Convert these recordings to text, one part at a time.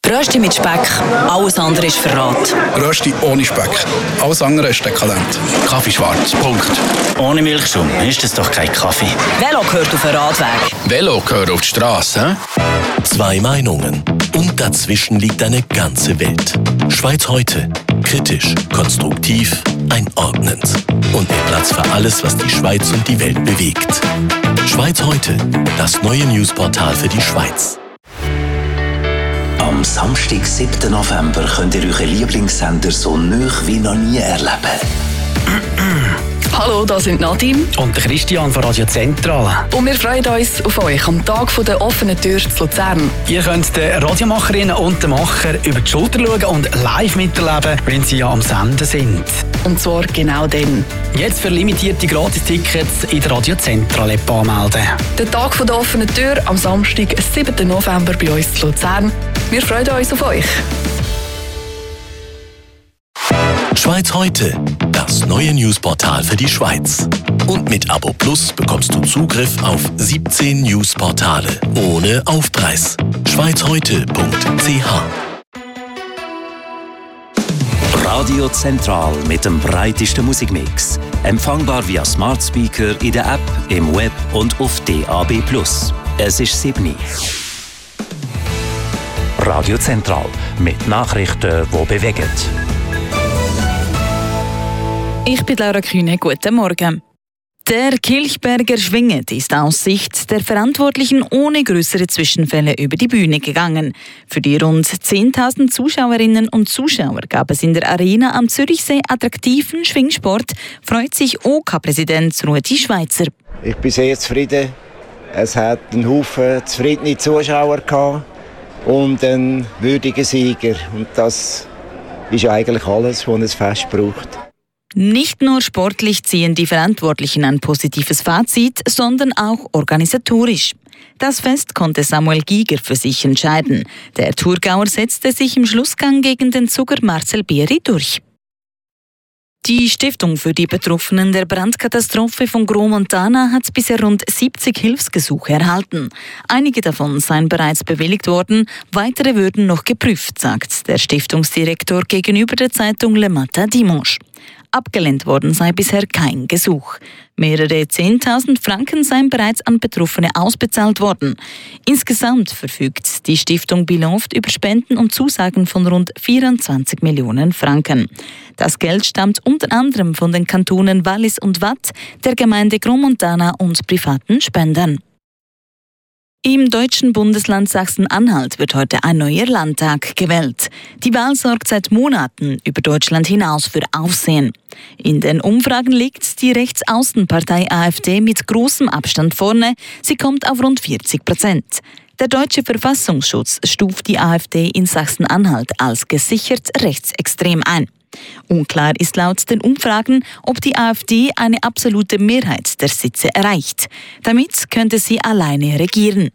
Rösti mit Speck, alles andere ist Verrat. Rösti ohne Speck, alles andere ist dekadent. Kaffee schwarz, Punkt. Ohne Milchschaum ist das doch kein Kaffee. Velo gehört auf den Radweg. Velo gehört auf die Straße. Zwei Meinungen und dazwischen liegt eine ganze Welt. Schweiz heute. Kritisch, konstruktiv, einordnend. Und mit Platz für alles, was die Schweiz und die Welt bewegt. Schweiz heute, das neue Newsportal für die Schweiz. Am Samstag, 7. November, könnt ihr euren Lieblingssender so nah wie noch nie erleben. Hallo, da sind Nadine Und der Christian von Radio Zentrale. und wir freuen uns auf euch am Tag der offenen Tür zu Luzern. Ihr könnt den Radiomacherinnen und den Macher über die Schulter schauen und live miterleben, wenn sie ja am Senden sind. Und zwar genau dann. Jetzt für limitierte Gratis-Tickets in der Radio Zentrale anmelden. Der Tag der offenen Tür am Samstag, 7. November bei uns zu Luzern. Wir freuen uns auf euch. Schweiz heute, das neue Newsportal für die Schweiz. Und mit Abo Plus bekommst du Zugriff auf 17 Newsportale ohne Aufpreis. schweizheute.ch. Radio Zentral mit dem breitesten Musikmix. Empfangbar via Smart Speaker in der App, im Web und auf DAB+. Es ist 7. Radio Zentral mit Nachrichten, die bewegen. Ich bin Laura Kühne, guten Morgen. Der Kilchberger Schwinget ist aus Sicht der Verantwortlichen ohne größere Zwischenfälle über die Bühne gegangen. Für die rund 10.000 Zuschauerinnen und Zuschauer gab es in der Arena am Zürichsee attraktiven Schwingsport, freut sich OK-Präsident Rudi Schweizer. Ich bin sehr zufrieden. Es hat einen Haufen zufriedene Zuschauer gehabt und einen würdigen Sieger. Und das ist eigentlich alles, was ein Fest braucht. Nicht nur sportlich ziehen die Verantwortlichen ein positives Fazit, sondern auch organisatorisch. Das Fest konnte Samuel Giger für sich entscheiden. Der Thurgauer setzte sich im Schlussgang gegen den Zuger Marcel Bieri durch. Die Stiftung für die Betroffenen der Brandkatastrophe von Gros Montana hat bisher rund 70 Hilfsgesuche erhalten. Einige davon seien bereits bewilligt worden, weitere würden noch geprüft, sagt der Stiftungsdirektor gegenüber der Zeitung Le Matin Dimanche. Abgelehnt worden sei bisher kein Gesuch. Mehrere 10.000 Franken seien bereits an Betroffene ausbezahlt worden. Insgesamt verfügt die Stiftung Bilanft über Spenden und Zusagen von rund 24 Millionen Franken. Das Geld stammt unter anderem von den Kantonen Wallis und Waadt, der Gemeinde Gros Montana und privaten Spendern. Im deutschen Bundesland Sachsen-Anhalt wird heute ein neuer Landtag gewählt. Die Wahl sorgt seit Monaten über Deutschland hinaus für Aufsehen. In den Umfragen liegt die Rechtsaußenpartei AfD mit großem Abstand vorne. Sie kommt auf rund 40%. Der deutsche Verfassungsschutz stuft die AfD in Sachsen-Anhalt als gesichert rechtsextrem ein. Unklar ist laut den Umfragen, ob die AfD eine absolute Mehrheit der Sitze erreicht. Damit könnte sie alleine regieren.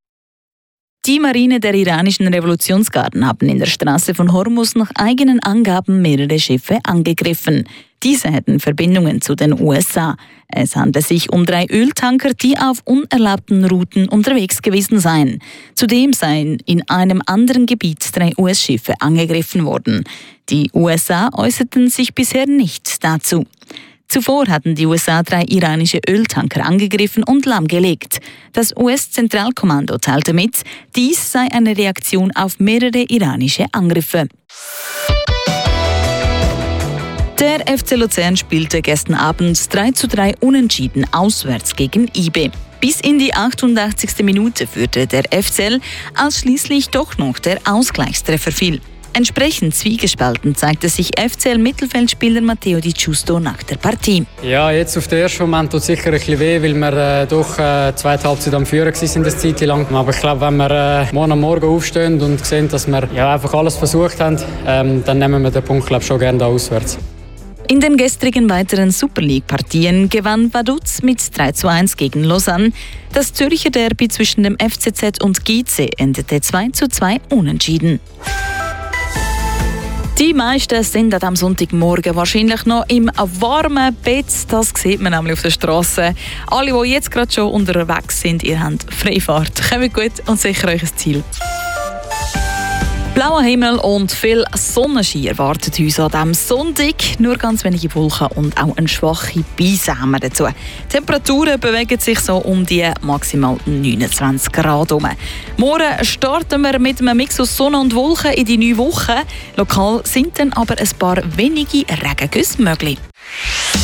Die Marine der iranischen Revolutionsgarden haben in der Straße von Hormuz nach eigenen Angaben mehrere Schiffe angegriffen. Diese hätten Verbindungen zu den USA. Es handelt sich um 3 Öltanker, die auf unerlaubten Routen unterwegs gewesen seien. Zudem seien in einem anderen Gebiet 3 US-Schiffe angegriffen worden. Die USA äußerten sich bisher nicht dazu. Zuvor hatten die USA 3 iranische Öltanker angegriffen und lahmgelegt. Das US-Zentralkommando teilte mit, dies sei eine Reaktion auf mehrere iranische Angriffe. Der FC Luzern spielte gestern Abend 3:3 unentschieden auswärts gegen IB. Bis in die 88. Minute führte der FCL, als schließlich doch noch der Ausgleichstreffer fiel. Entsprechend zwiegespalten zeigte sich FCL-Mittelfeldspieler Matteo Di Giusto nach der Partie. Ja, jetzt auf den ersten Moment tut es sicher ein bisschen weh, weil wir doch zweite Halbzeit am Führen waren, eine Zeit lang. Aber ich glaube, wenn wir morgen am Morgen aufstehen und sehen, dass wir einfach alles versucht haben, dann nehmen wir den Punkt schon gerne da auswärts. In den gestrigen weiteren Super League-Partien gewann Vaduz mit 3:1 gegen Lausanne. Das Zürcher Derby zwischen dem FCZ und GC endete 2:2 unentschieden. Die meisten sind am Sonntagmorgen wahrscheinlich noch im warmen Bett. Das sieht man nämlich auf der Straße. Alle, die jetzt gerade schon unterwegs sind, ihr habt Freifahrt. Kommt gut und sicher euch ein Ziel. Blauer Himmel und viel Sonnenschein erwartet uns an diesem Sonntag. Nur ganz wenige Wolken und auch eine schwache Beisämme dazu. Die Temperaturen bewegen sich so um die maximal 29 Grad herum. Morgen starten wir mit einem Mix aus Sonne und Wolken in die neue Woche. Lokal sind dann aber ein paar wenige Regengüsse möglich.